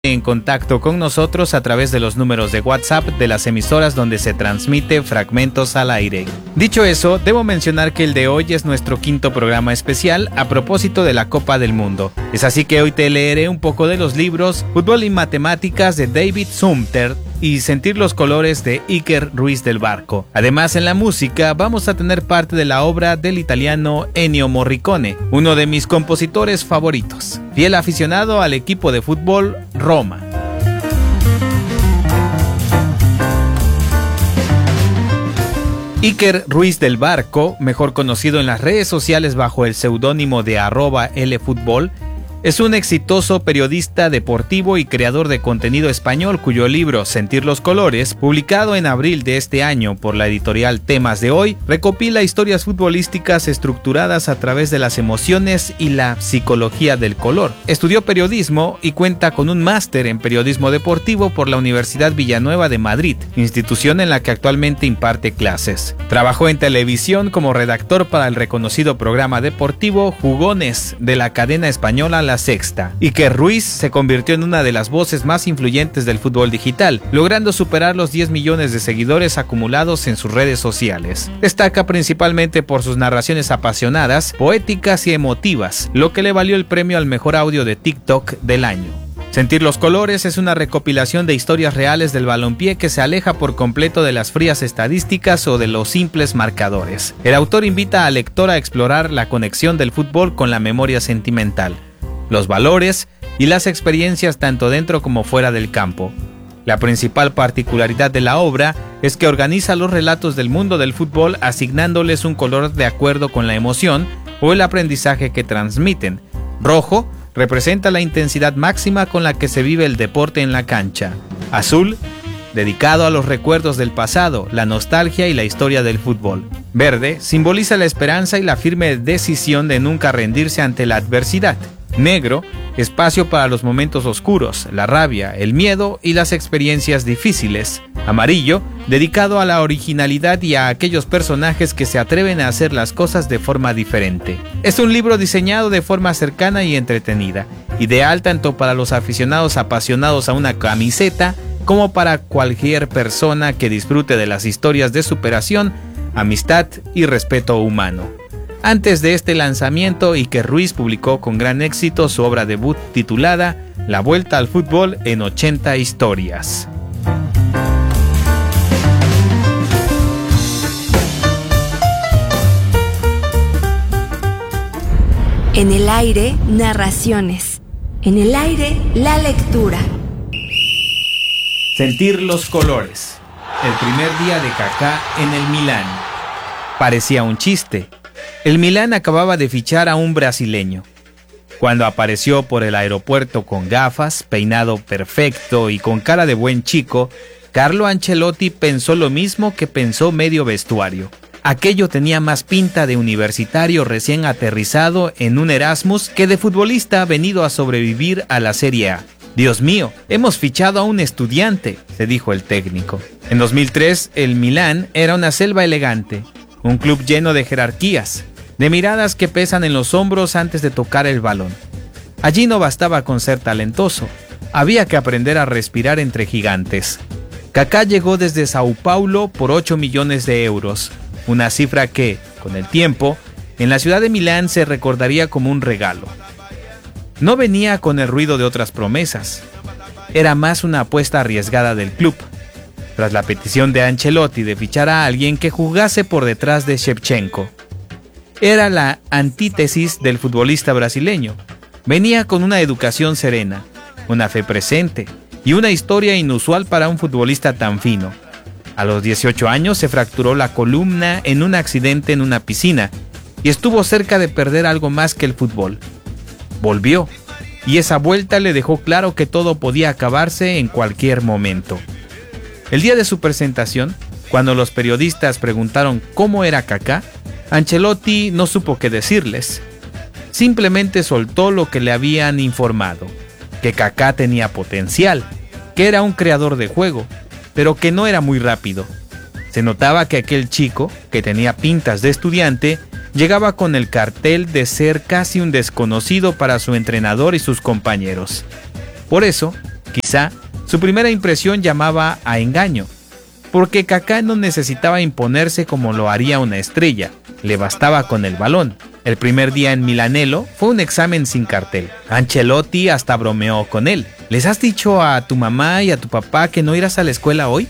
en contacto con nosotros a través de los números de WhatsApp de las emisoras donde se transmite Fragmentos al Aire. Dicho eso, debo mencionar que el de hoy es nuestro quinto programa especial a propósito de la Copa del Mundo. Es así que hoy te leeré un poco de los libros Fútbol y Matemáticas de David Sumter y Sentir los colores de Iker Ruiz del Barco. Además, en la música vamos a tener parte de la obra del italiano Ennio Morricone, uno de mis compositores favoritos, fiel aficionado al equipo de fútbol Roma. Iker Ruiz del Barco, mejor conocido en las redes sociales bajo el seudónimo de @lfutbol, es un exitoso periodista deportivo y creador de contenido español cuyo libro Sentir los colores, publicado en abril de este año por la editorial Temas de Hoy, recopila historias futbolísticas estructuradas a través de las emociones y la psicología del color. Estudió periodismo y cuenta con un máster en periodismo deportivo por la Universidad Villanueva de Madrid, institución en la que actualmente imparte clases. Trabajó en televisión como redactor para el reconocido programa deportivo Jugones de la cadena española La Sexta. Iker Ruiz se convirtió en una de las voces más influyentes del fútbol digital, logrando superar los 10 millones de seguidores acumulados en sus redes sociales. Destaca principalmente por sus narraciones apasionadas, poéticas y emotivas, lo que le valió el premio al mejor audio de TikTok del año. Sentir los colores es una recopilación de historias reales del balompié que se aleja por completo de las frías estadísticas o de los simples marcadores. El autor invita al lector a explorar la conexión del fútbol con la memoria sentimental, los valores y las experiencias tanto dentro como fuera del campo. La principal particularidad de la obra es que organiza los relatos del mundo del fútbol asignándoles un color de acuerdo con la emoción o el aprendizaje que transmiten. Rojo representa la intensidad máxima con la que se vive el deporte en la cancha. Azul, dedicado a los recuerdos del pasado, la nostalgia y la historia del fútbol. Verde simboliza la esperanza y la firme decisión de nunca rendirse ante la adversidad. Negro, espacio para los momentos oscuros, la rabia, el miedo y las experiencias difíciles. Amarillo, dedicado a la originalidad y a aquellos personajes que se atreven a hacer las cosas de forma diferente. Es un libro diseñado de forma cercana y entretenida, ideal tanto para los aficionados apasionados a una camiseta como para cualquier persona que disfrute de las historias de superación, amistad y respeto humano. Antes de este lanzamiento, Iker Ruiz publicó con gran éxito su obra debut titulada La Vuelta al Fútbol en 80 historias. En el aire, narraciones. En el aire, la lectura. Sentir los colores. El primer día de Kaká en el Milán. Parecía un chiste. El Milán acababa de fichar a un brasileño. Cuando apareció por el aeropuerto con gafas, peinado perfecto y con cara de buen chico, Carlo Ancelotti pensó lo mismo que pensó medio vestuario. Aquello tenía más pinta de universitario recién aterrizado en un Erasmus que de futbolista venido a sobrevivir a la Serie A. «Dios mío, hemos fichado a un estudiante», se dijo el técnico. En 2003, el Milán era una selva elegante, un club lleno de jerarquías, de miradas que pesan en los hombros antes de tocar el balón. Allí no bastaba con ser talentoso, había que aprender a respirar entre gigantes. Kaká llegó desde Sao Paulo por 8 millones de euros, una cifra que, con el tiempo, en la ciudad de Milán se recordaría como un regalo. No venía con el ruido de otras promesas, era más una apuesta arriesgada del club. Tras la petición de Ancelotti de fichar a alguien que jugase por detrás de Shevchenko. Era la antítesis del futbolista brasileño. Venía con una educación serena, una fe presente y una historia inusual para un futbolista tan fino. A los 18 años se fracturó la columna en un accidente en una piscina y estuvo cerca de perder algo más que el fútbol. Volvió, y esa vuelta le dejó claro que todo podía acabarse en cualquier momento. El día de su presentación, cuando los periodistas preguntaron cómo era Kaká, Ancelotti no supo qué decirles. Simplemente soltó lo que le habían informado, que Kaká tenía potencial, que era un creador de juego, pero que no era muy rápido. Se notaba que aquel chico, que tenía pintas de estudiante, llegaba con el cartel de ser casi un desconocido para su entrenador y sus compañeros. Por eso, Quizá su primera impresión llamaba a engaño, porque Kaká no necesitaba imponerse como lo haría una estrella, le bastaba con el balón. El primer día en Milanello fue un examen sin cartel. Ancelotti hasta bromeó con él. ¿Les has dicho a tu mamá y a tu papá que no irás a la escuela hoy?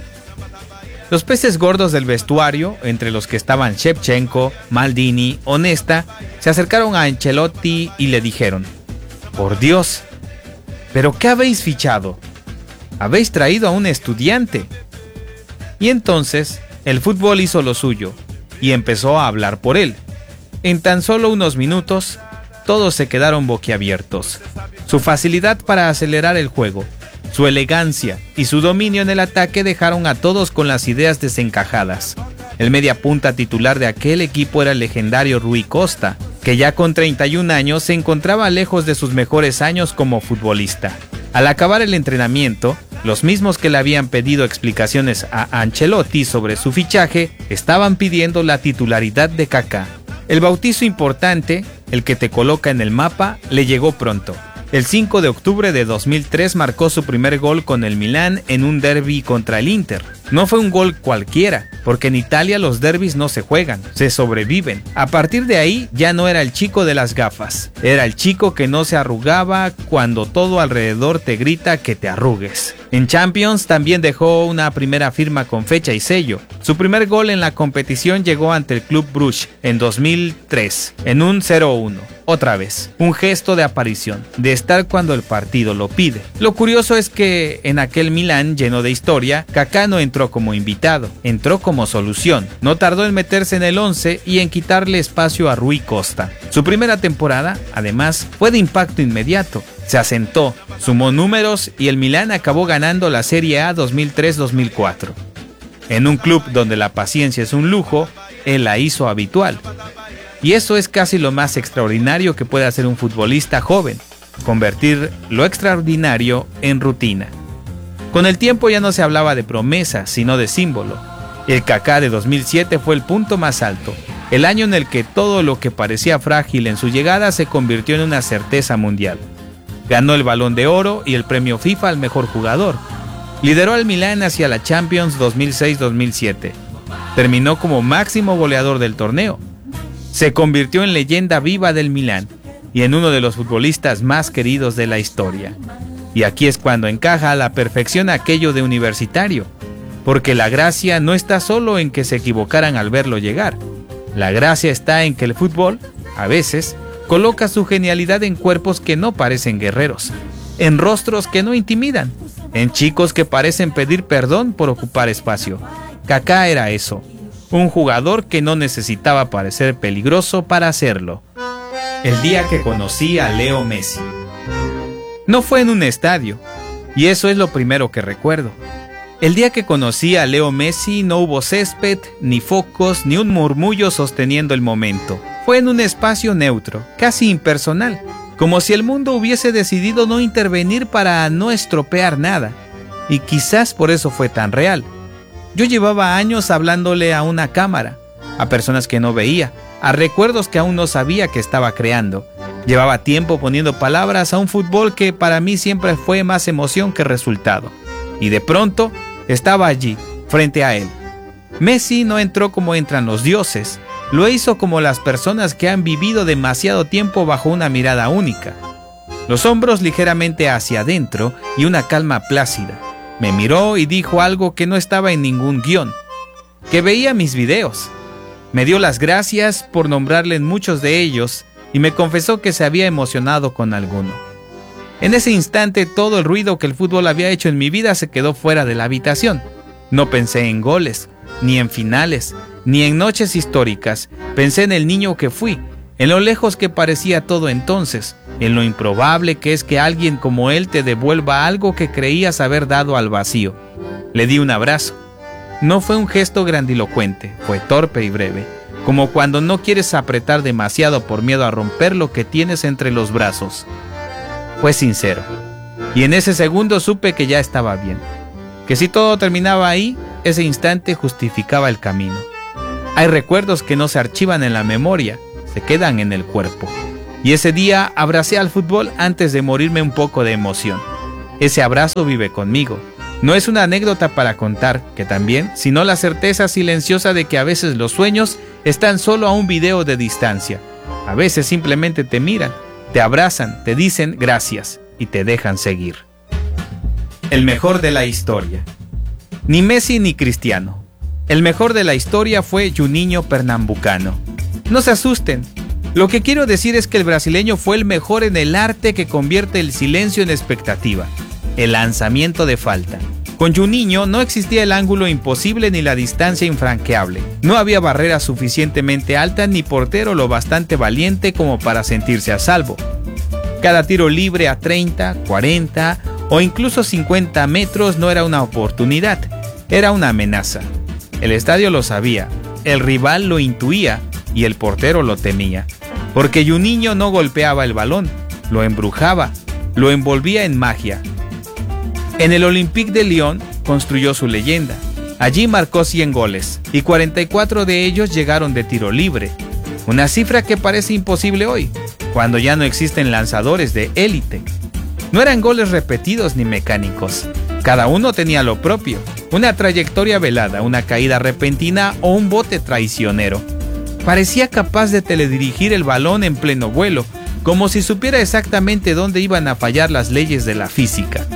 Los peces gordos del vestuario, entre los que estaban Shevchenko, Maldini, Onesta, se acercaron a Ancelotti y le dijeron: «Por Dios, ¿pero qué habéis fichado? Habéis traído a un estudiante». Y entonces el fútbol hizo lo suyo y empezó a hablar por él. En tan solo unos minutos, todos se quedaron boquiabiertos. Su facilidad para acelerar el juego, su elegancia y su dominio en el ataque dejaron a todos con las ideas desencajadas. El mediapunta titular de aquel equipo era el legendario Rui Costa, que ya con 31 años se encontraba lejos de sus mejores años como futbolista. Al acabar el entrenamiento, los mismos que le habían pedido explicaciones a Ancelotti sobre su fichaje estaban pidiendo la titularidad de Kaká. El bautizo importante, el que te coloca en el mapa, le llegó pronto. El 5 de octubre de 2003 marcó su primer gol con el Milán en un derbi contra el Inter. No fue un gol cualquiera, porque en Italia los derbis no se juegan, se sobreviven. A partir de ahí ya no era el chico de las gafas, era el chico que no se arrugaba cuando todo alrededor te grita que te arrugues. En Champions también dejó una primera firma con fecha y sello. Su primer gol en la competición llegó ante el Club Brugge en 2003, en un 0-1. Otra vez, un gesto de aparición, de estar cuando el partido lo pide. Lo curioso es que en aquel Milán lleno de historia, Kaká no entró como invitado, entró como solución. No tardó en meterse en el 11 y en quitarle espacio a Rui Costa. Su primera temporada, además, fue de impacto inmediato. Se asentó, sumó números y el Milán acabó ganando la Serie A 2003-2004. En un club donde la paciencia es un lujo, él la hizo habitual. Y eso es casi lo más extraordinario que puede hacer un futbolista joven, convertir lo extraordinario en rutina. Con el tiempo ya no se hablaba de promesa, sino de símbolo. El Kaká de 2007 fue el punto más alto, el año en el que todo lo que parecía frágil en su llegada se convirtió en una certeza mundial. Ganó el Balón de Oro y el premio FIFA al mejor jugador. Lideró al Milán hacia la Champions 2006-2007. Terminó como máximo goleador del torneo. Se convirtió en leyenda viva del Milán y en uno de los futbolistas más queridos de la historia. Y aquí es cuando encaja a la perfección aquello de universitario, porque la gracia no está solo en que se equivocaran al verlo llegar. La gracia está en que el fútbol, a veces, coloca su genialidad en cuerpos que no parecen guerreros, en rostros que no intimidan, en chicos que parecen pedir perdón por ocupar espacio. Kaká era eso, un jugador que no necesitaba parecer peligroso para hacerlo. El día que conocí a Leo Messi. No fue en un estadio, y eso es lo primero que recuerdo. El día que conocí a Leo Messi no hubo césped, ni focos, ni un murmullo sosteniendo el momento. Fue en un espacio neutro, casi impersonal, como si el mundo hubiese decidido no intervenir para no estropear nada. Y quizás por eso fue tan real. Yo llevaba años hablándole a una cámara, a personas que no veía, a recuerdos que aún no sabía que estaba creando. Llevaba tiempo poniendo palabras a un fútbol que para mí siempre fue más emoción que resultado. Y de pronto estaba allí, frente a él. Messi no entró como entran los dioses, lo hizo como las personas que han vivido demasiado tiempo bajo una mirada única. Los hombros ligeramente hacia adentro y una calma plácida. Me miró y dijo algo que no estaba en ningún guión, que veía mis videos. Me dio las gracias por nombrarle en muchos de ellos y me confesó que se había emocionado con alguno. En ese instante todo el ruido que el fútbol había hecho en mi vida se quedó fuera de la habitación. No pensé en goles, ni en finales, ni en noches históricas. Pensé en el niño que fui, en lo lejos que parecía todo entonces, en lo improbable que es que alguien como él te devuelva algo que creías haber dado al vacío. Le di un abrazo. No fue un gesto grandilocuente, fue torpe y breve, como cuando no quieres apretar demasiado por miedo a romper lo que tienes entre los brazos. Fue sincero, y en ese segundo supe que ya estaba bien, que si todo terminaba ahí, ese instante justificaba el camino. Hay recuerdos que no se archivan en la memoria, se quedan en el cuerpo. Y ese día abracé al fútbol antes de morirme un poco de emoción. Ese abrazo vive conmigo. No es una anécdota para contar, que también, sino la certeza silenciosa de que a veces los sueños están solo a un video de distancia. A veces simplemente te miran, te abrazan, te dicen gracias y te dejan seguir. El mejor de la historia. Ni Messi ni Cristiano. El mejor de la historia fue Juninho Pernambucano. No se asusten. Lo que quiero decir es que el brasileño fue el mejor en el arte que convierte el silencio en expectativa. El lanzamiento de falta. Con Juninho no existía el ángulo imposible ni la distancia infranqueable. No había barrera suficientemente alta ni portero lo bastante valiente como para sentirse a salvo. Cada tiro libre a 30, 40 o incluso 50 metros no era una oportunidad, era una amenaza. El estadio lo sabía, el rival lo intuía y el portero lo temía. Porque Juninho no golpeaba el balón, lo embrujaba, lo envolvía en magia. En el Olympique de Lyon construyó su leyenda. Allí marcó 100 goles y 44 de ellos llegaron de tiro libre. Una cifra que parece imposible hoy, cuando ya no existen lanzadores de élite. No eran goles repetidos ni mecánicos. Cada uno tenía lo propio, una trayectoria velada, una caída repentina o un bote traicionero. Parecía capaz de teledirigir el balón en pleno vuelo, como si supiera exactamente dónde iban a fallar las leyes de la física.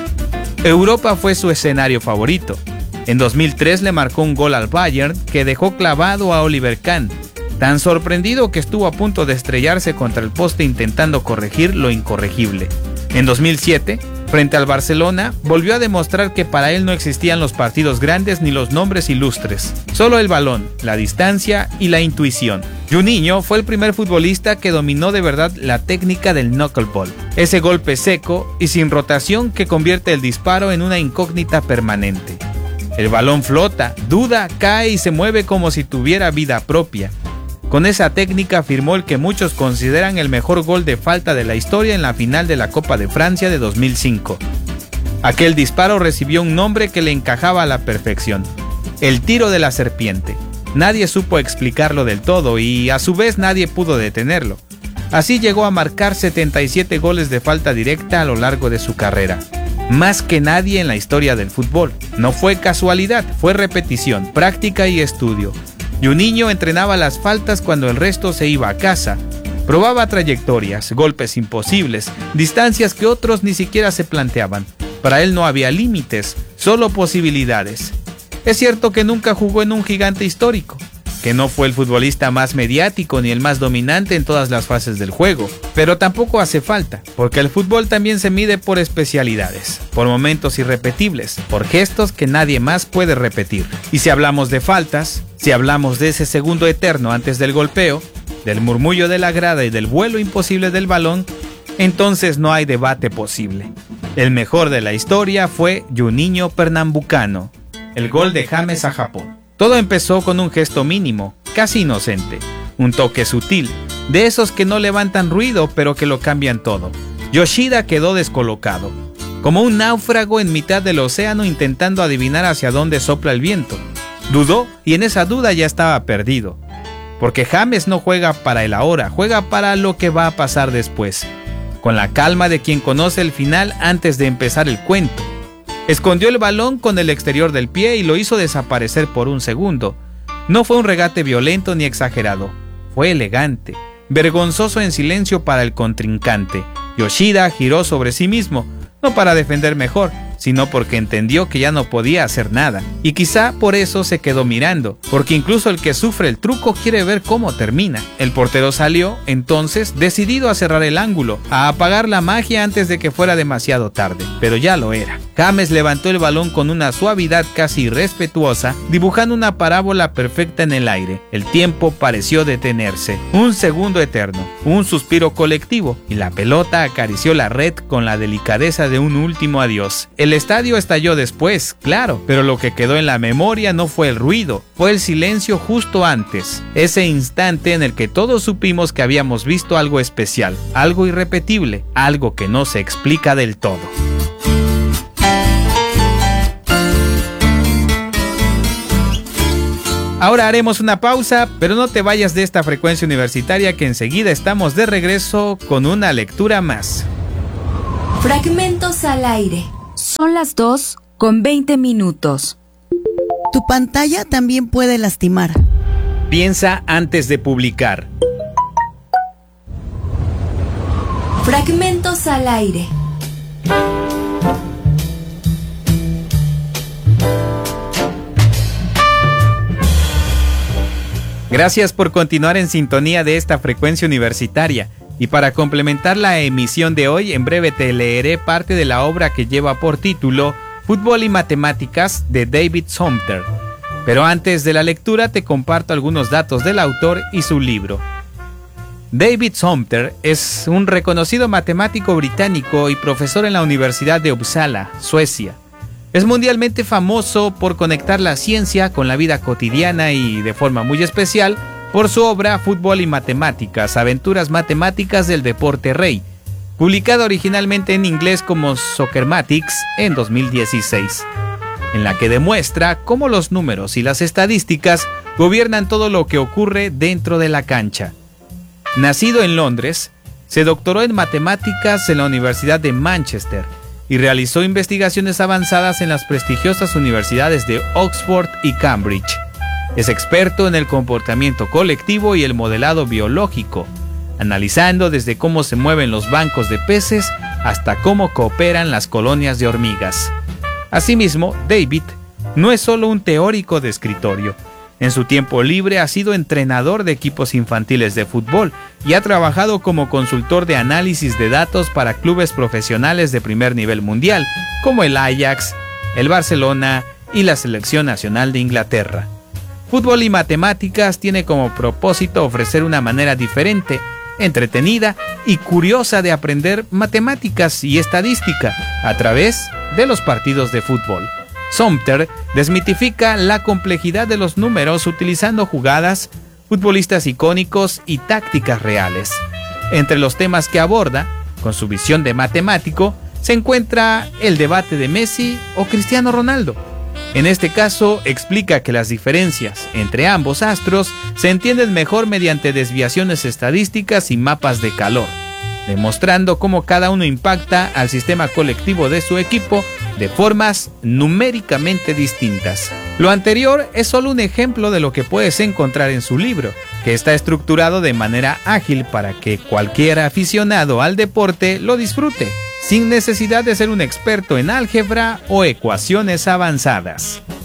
Europa fue su escenario favorito. En 2003 le marcó un gol al Bayern que dejó clavado a Oliver Kahn, tan sorprendido que estuvo a punto de estrellarse contra el poste intentando corregir lo incorregible. En 2007, frente al Barcelona, volvió a demostrar que para él no existían los partidos grandes ni los nombres ilustres, solo el balón, la distancia y la intuición. Juninho fue el primer futbolista que dominó de verdad la técnica del knuckleball, ese golpe seco y sin rotación que convierte el disparo en una incógnita permanente. El balón flota, duda, cae y se mueve como si tuviera vida propia. Con esa técnica firmó el que muchos consideran el mejor gol de falta de la historia en la final de la Copa de Francia de 2005. Aquel disparo recibió un nombre que le encajaba a la perfección: el tiro de la serpiente. Nadie supo explicarlo del todo y a su vez nadie pudo detenerlo. Así llegó a marcar 77 goles de falta directa a lo largo de su carrera. Más que nadie en la historia del fútbol. No fue casualidad, fue repetición, práctica y estudio. Juninho entrenaba las faltas cuando el resto se iba a casa. Probaba trayectorias, golpes imposibles, distancias que otros ni siquiera se planteaban. Para él no había límites, solo posibilidades. Es cierto que nunca jugó en un gigante histórico, que no fue el futbolista más mediático ni el más dominante en todas las fases del juego, pero tampoco hace falta, porque el fútbol también se mide por especialidades, por momentos irrepetibles, por gestos que nadie más puede repetir. Y si hablamos de faltas, si hablamos de ese segundo eterno antes del golpeo, del murmullo de la grada y del vuelo imposible del balón, entonces no hay debate posible. El mejor de la historia fue Juninho Pernambucano, el gol de James a Japón. Todo empezó con un gesto mínimo, casi inocente, un toque sutil, de esos que no levantan ruido pero que lo cambian todo. Yoshida quedó descolocado, como un náufrago en mitad del océano intentando adivinar hacia dónde sopla el viento. Dudó y en esa duda ya estaba perdido, porque James no juega para el ahora, juega para lo que va a pasar después, con la calma de quien conoce el final antes de empezar el cuento. Escondió el balón con el exterior del pie y lo hizo desaparecer por un segundo. No fue un regate violento ni exagerado, fue elegante, vergonzoso en silencio para el contrincante. Yoshida giró sobre sí mismo, no para defender mejor, sino porque entendió que ya no podía hacer nada. Y quizá por eso se quedó mirando, porque incluso el que sufre el truco quiere ver cómo termina. El portero salió, entonces, decidido a cerrar el ángulo, a apagar la magia antes de que fuera demasiado tarde, pero ya lo era. James levantó el balón con una suavidad casi irrespetuosa, dibujando una parábola perfecta en el aire. El tiempo pareció detenerse, un segundo eterno, un suspiro colectivo, y la pelota acarició la red con la delicadeza de un último adiós. El estadio estalló después, claro, pero lo que quedó en la memoria no fue el ruido, fue el silencio justo antes, ese instante en el que todos supimos que habíamos visto algo especial, algo irrepetible, algo que no se explica del todo. Ahora haremos una pausa, pero no te vayas de esta frecuencia universitaria que enseguida estamos de regreso con una lectura más. Fragmentos al aire. Son las 2:20. Tu pantalla también puede lastimar. Piensa antes de publicar. Fragmentos al aire. Gracias por continuar en sintonía de esta frecuencia universitaria. Y para complementar la emisión de hoy, en breve te leeré parte de la obra que lleva por título Fútbol y Matemáticas de David Sumter. Pero antes de la lectura te comparto algunos datos del autor y su libro. David Sumter es un reconocido matemático británico y profesor en la Universidad de Uppsala, Suecia. Es mundialmente famoso por conectar la ciencia con la vida cotidiana y, de forma muy especial, por su obra Fútbol y Matemáticas, Aventuras Matemáticas del Deporte Rey, publicada originalmente en inglés como Soccermatics en 2016, en la que demuestra cómo los números y las estadísticas gobiernan todo lo que ocurre dentro de la cancha. Nacido en Londres, se doctoró en matemáticas en la Universidad de Manchester y realizó investigaciones avanzadas en las prestigiosas universidades de Oxford y Cambridge. Es experto en el comportamiento colectivo y el modelado biológico, analizando desde cómo se mueven los bancos de peces hasta cómo cooperan las colonias de hormigas. Asimismo, David no es solo un teórico de escritorio. En su tiempo libre ha sido entrenador de equipos infantiles de fútbol y ha trabajado como consultor de análisis de datos para clubes profesionales de primer nivel mundial, como el Ajax, el Barcelona y la Selección Nacional de Inglaterra. Fútbol y Matemáticas tiene como propósito ofrecer una manera diferente, entretenida y curiosa de aprender matemáticas y estadística a través de los partidos de fútbol. Sumter desmitifica la complejidad de los números utilizando jugadas, futbolistas icónicos y tácticas reales. Entre los temas que aborda, con su visión de matemático, se encuentra el debate de Messi o Cristiano Ronaldo. En este caso, explica que las diferencias entre ambos astros se entienden mejor mediante desviaciones estadísticas y mapas de calor, demostrando cómo cada uno impacta al sistema colectivo de su equipo de formas numéricamente distintas. Lo anterior es solo un ejemplo de lo que puedes encontrar en su libro, que está estructurado de manera ágil para que cualquier aficionado al deporte lo disfrute, sin necesidad de ser un experto en álgebra o ecuaciones avanzadas.